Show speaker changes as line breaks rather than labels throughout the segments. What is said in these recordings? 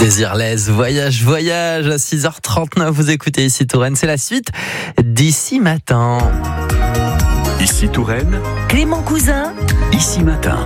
Désirless, voyage à 6h39, vous écoutez Ici Touraine, c'est la suite d'Ici Matin.
Ici Touraine,
Clément Cousin,
Ici Matin.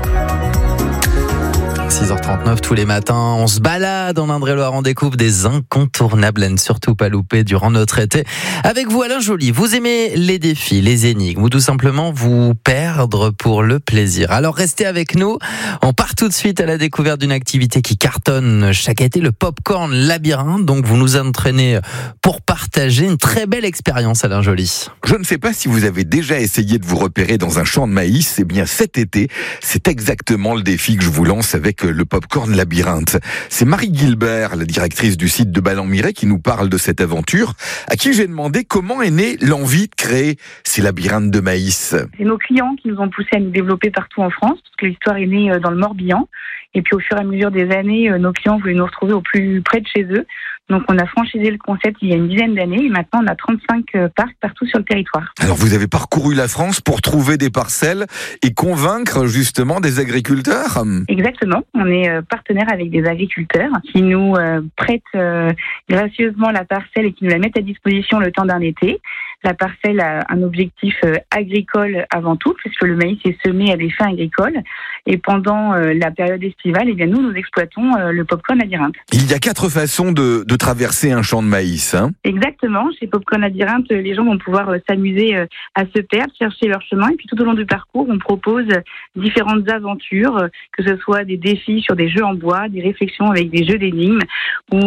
6h39 tous les matins, on se balade en Indre-et-Loire, on découvre des incontournables à ne surtout pas louper durant notre été. Avec vous Alain Joly, vous aimez les défis, les énigmes ou tout simplement vous perdre pour le plaisir. Alors restez avec nous, on part tout de suite à la découverte d'une activité qui cartonne chaque été, le Popcorn Labyrinthe. Donc vous nous entraînez pour partager une très belle expérience Alain Joly.
Je ne sais pas si vous avez déjà essayé de vous repérer dans un champ de maïs. Eh bien cet été, c'est exactement le défi que je vous lance avec le Popcorn Labyrinthe. C'est Marie Gilbert, la directrice du site de Ballon-Miré, qui nous parle de cette aventure, à qui j'ai demandé comment est née l'envie de créer ces labyrinthes de maïs.
C'est nos clients qui nous ont poussé à nous développer partout en France, parce que l'histoire est née dans le Morbihan. Et puis au fur et à mesure des années, nos clients voulaient nous retrouver au plus près de chez eux. Donc on a franchisé le concept il y a une dizaine d'années et maintenant on a 35 parcs partout sur le territoire.
Alors vous avez parcouru la France pour trouver des parcelles et convaincre justement des agriculteurs ?
Exactement, on est partenaire avec des agriculteurs qui nous prêtent gracieusement la parcelle et qui nous la mettent à disposition le temps d'un été. La parcelle a un objectif agricole avant tout, puisque le maïs est semé à des fins agricoles. Et pendant la période estivale, eh bien nous exploitons le Popcorn Labyrinthe.
Il y a 4 façons de traverser un champ de maïs.
Exactement. Chez Popcorn Labyrinthe, les gens vont pouvoir s'amuser à se perdre, chercher leur chemin. Et puis tout au long du parcours, on propose différentes aventures, que ce soit des défis sur des jeux en bois, des réflexions avec des jeux d'énigmes, ou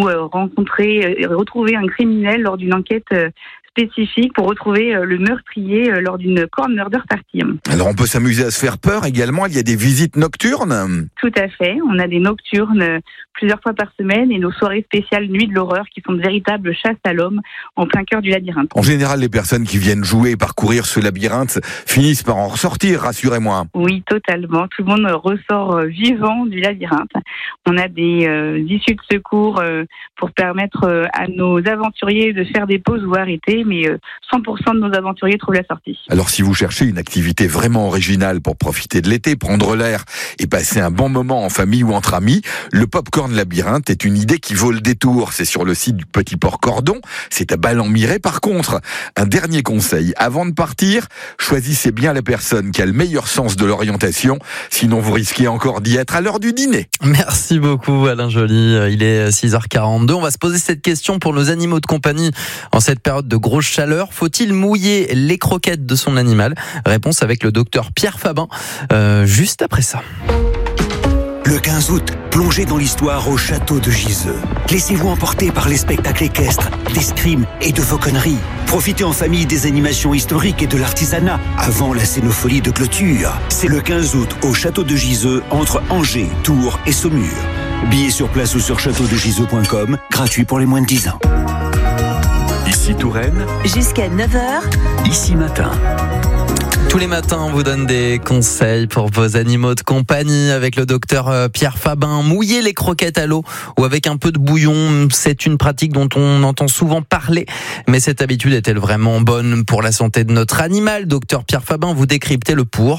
retrouver un criminel lors d'une enquête spécifique pour retrouver le meurtrier lors d'une corn murder party.
Alors on peut s'amuser à se faire peur également, il y a des visites nocturnes.
Tout à fait, on a des nocturnes plusieurs fois par semaine et nos soirées spéciales Nuit de l'horreur qui sont de véritables chasses à l'homme en plein cœur du labyrinthe.
En général, les personnes qui viennent jouer et parcourir ce labyrinthe finissent par en ressortir, rassurez-moi.
Oui, totalement, tout le monde ressort vivant du labyrinthe. On a des issues de secours pour permettre à nos aventuriers de faire des pauses ou arrêter, mais 100% de nos aventuriers trouvent la sortie.
Alors si vous cherchez une activité vraiment originale pour profiter de l'été, prendre l'air et passer un bon moment en famille ou entre amis, le Popcorn Labyrinthe est une idée qui vaut le détour. C'est sur le site du Petit Port Cordon, c'est à Ballon-Miré. Par contre, un dernier conseil, avant de partir, choisissez bien la personne qui a le meilleur sens de l'orientation, sinon vous risquez encore d'y être à l'heure du dîner.
Merci beaucoup Alain Joly, il est 6h42. On va se poser cette question pour nos animaux de compagnie en cette période de grosse chaleur. Faut-il mouiller les croquettes de son animal ? Réponse avec le docteur Pierre Fabin, juste après ça.
Le 15 août, plongez dans l'histoire au château de Giseux. Laissez-vous emporter par les spectacles équestres, d'escrime et de fauconnerie. Profitez en famille des animations historiques et de l'artisanat avant la scénopholie de clôture. C'est le 15 août au château de Giseux entre Angers, Tours et Saumur. Billets sur place ou sur châteaudegiseux.com, gratuit pour les moins de 10 ans.
Ici Touraine,
jusqu'à 9h,
Ici Matin.
Tous les matins, on vous donne des conseils pour vos animaux de compagnie avec le docteur Pierre Fabin. Mouiller les croquettes à l'eau ou avec un peu de bouillon, c'est une pratique dont on entend souvent parler. Mais cette habitude est-elle vraiment bonne pour la santé de notre animal ? Docteur Pierre Fabin, vous décryptez le pour